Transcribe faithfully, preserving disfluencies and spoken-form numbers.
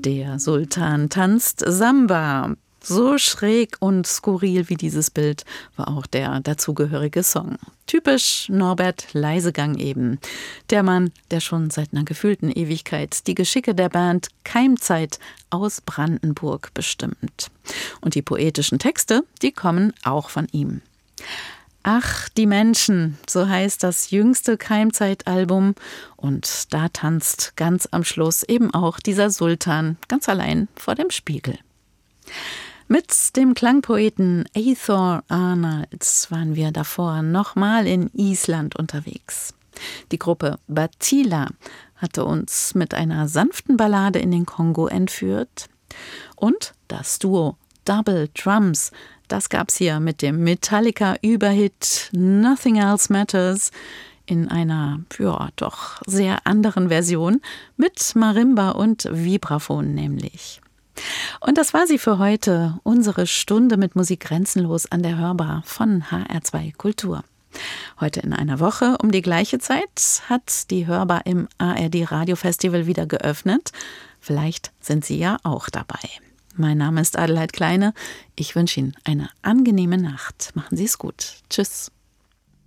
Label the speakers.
Speaker 1: Der Sultan tanzt Samba. So schräg und skurril wie dieses Bild war auch der dazugehörige Song. Typisch Norbert Leisegang eben. Der Mann, der schon seit einer gefühlten Ewigkeit die Geschicke der Band Keimzeit aus Brandenburg bestimmt. Und die poetischen Texte, die kommen auch von ihm. Ach, die Menschen, so heißt das jüngste Keimzeit-Album. Und da tanzt ganz am Schluss eben auch dieser Sultan ganz allein vor dem Spiegel. Mit dem Klangpoeten Eyþór Arnalds waren wir davor nochmal in Island unterwegs. Die Gruppe Batila hatte uns mit einer sanften Ballade in den Kongo entführt. Und das Duo Double Drums, das gab's hier mit dem Metallica-Überhit Nothing Else Matters in einer, ja, doch sehr anderen Version mit Marimba und Vibraphon nämlich. Und das war sie für heute, unsere Stunde mit Musik grenzenlos an der Hörbar von H R zwei Kultur. Heute in einer Woche um die gleiche Zeit hat die Hörbar im A R D Radiofestival wieder geöffnet. Vielleicht sind Sie ja auch dabei. Mein Name ist Adelheid Kleine. Ich wünsche Ihnen eine angenehme Nacht. Machen Sie es gut. Tschüss.